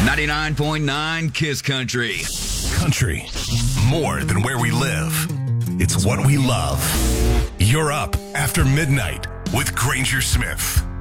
99.9 Kiss Country. Country. More than where we live. It's what we love. You're up after midnight with Granger Smith.